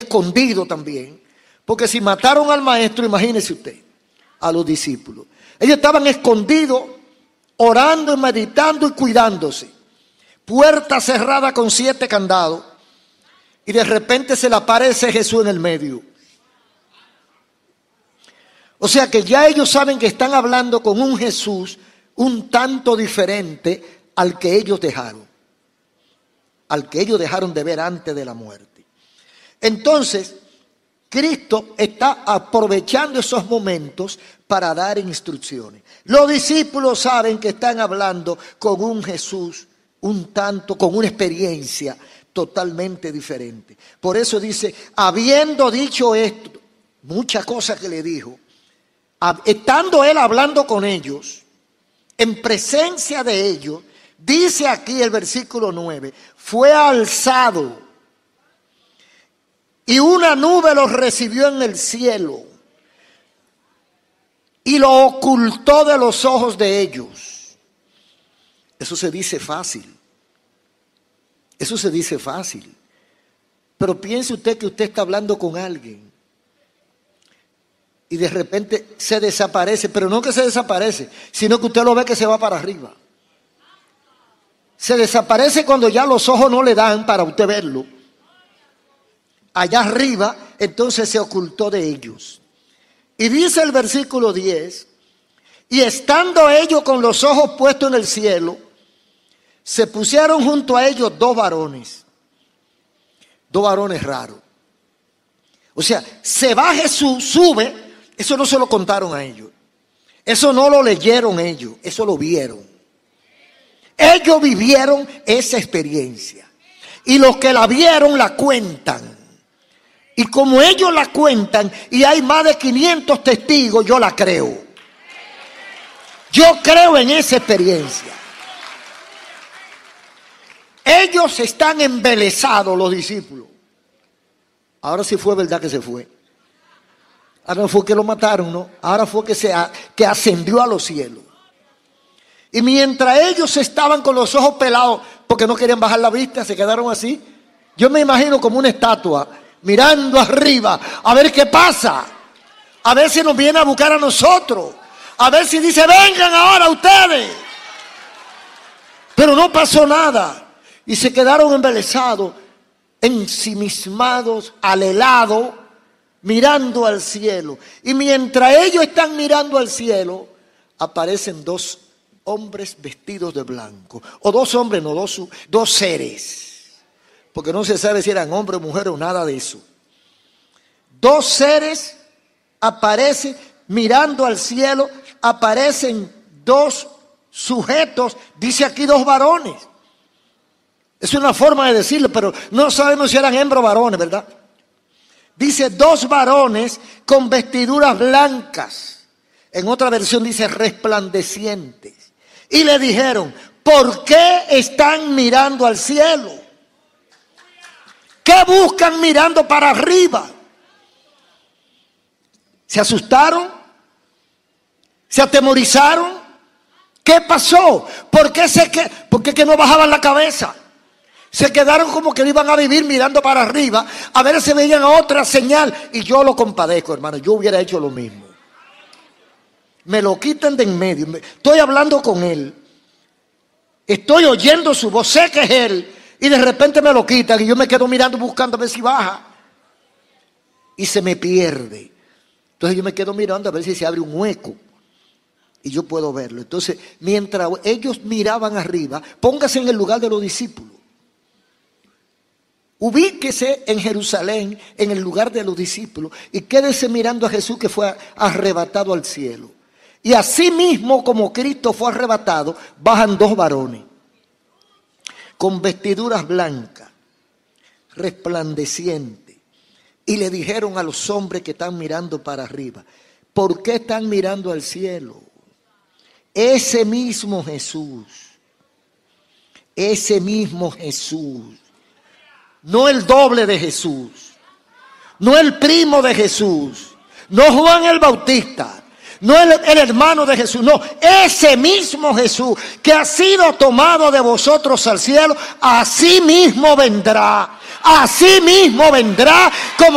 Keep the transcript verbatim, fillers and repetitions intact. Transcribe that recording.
escondido también. Porque si mataron al maestro, imagínese usted, a los discípulos. Ellos estaban escondidos, orando y meditando y cuidándose. Puerta cerrada con siete candados. Y de repente se le aparece Jesús en el medio. O sea que ya ellos saben que están hablando con un Jesús un tanto diferente al que ellos dejaron. Al que ellos dejaron de ver antes de la muerte. Entonces, Cristo está aprovechando esos momentos para dar instrucciones. Los discípulos saben que están hablando con un Jesús un tanto, con una experiencia totalmente diferente. Por eso dice, habiendo dicho esto, muchas cosas que le dijo, estando él hablando con ellos, en presencia de ellos, dice aquí el versículo nueve, fue alzado y una nube los recibió en el cielo y lo ocultó de los ojos de ellos. Eso se dice fácil. Eso se dice fácil. Pero piense usted que usted está hablando con alguien y de repente se desaparece, pero no que se desaparece, sino que usted lo ve que se va para arriba. Se desaparece cuando ya los ojos no le dan para usted verlo. Allá arriba, entonces se ocultó de ellos. Y dice el versículo diez, y estando ellos con los ojos puestos en el cielo, se pusieron junto a ellos dos varones. Dos varones raros. O sea, se va Jesús, sube. Eso no se lo contaron a ellos. Eso no lo leyeron ellos. Eso lo vieron. Ellos vivieron esa experiencia. Y los que la vieron la cuentan. Y como ellos la cuentan y hay más de quinientos testigos, yo la creo. Yo creo en esa experiencia. Ellos están embelesados, los discípulos. Ahora sí fue verdad que se fue. Ahora no fue que lo mataron, ¿no? Ahora fue que, se, que ascendió a los cielos. Y mientras ellos estaban con los ojos pelados, porque no querían bajar la vista, se quedaron así. Yo me imagino como una estatua, mirando arriba, a ver qué pasa. A ver si nos viene a buscar a nosotros. A ver si dice, vengan ahora ustedes. Pero no pasó nada. Y se quedaron embelesados, ensimismados, alelados, mirando al cielo. Y mientras ellos están mirando al cielo, aparecen dos hombres vestidos de blanco. O dos hombres, no, dos, dos seres. Porque no se sabe si eran hombres o mujeres o nada de eso. Dos seres aparecen mirando al cielo, aparecen dos sujetos, dice aquí dos varones. Es una forma de decirlo, pero no sabemos si eran hembras o varones, ¿verdad? Dice dos varones con vestiduras blancas. En otra versión dice resplandecientes. Y le dijeron, ¿por qué están mirando al cielo? ¿Qué buscan mirando para arriba? ¿Se asustaron? ¿Se atemorizaron? ¿Qué pasó? ¿Por qué, se que, ¿Por qué que no bajaban la cabeza? Se quedaron como que iban a vivir mirando para arriba, a ver si veían otra señal. Y yo lo compadezco, hermano, yo hubiera hecho lo mismo. Me lo quitan de en medio. Estoy hablando con él. Estoy oyendo su voz, sé que es él. Y de repente me lo quitan y yo me quedo mirando buscando a ver si baja. Y se me pierde. Entonces yo me quedo mirando a ver si se abre un hueco. Y yo puedo verlo. Entonces, mientras ellos miraban arriba, póngase en el lugar de los discípulos. Ubíquese en Jerusalén, en el lugar de los discípulos, y quédese mirando a Jesús que fue arrebatado al cielo. Y así mismo como Cristo fue arrebatado, bajan dos varones con vestiduras blancas, resplandecientes, y le dijeron a los hombres que están mirando para arriba, ¿por qué están mirando al cielo? Ese mismo Jesús, ese mismo Jesús, no el doble de Jesús, no el primo de Jesús, no Juan el Bautista, no el, el hermano de Jesús, no, ese mismo Jesús que ha sido tomado de vosotros al cielo, así mismo vendrá, así mismo vendrá como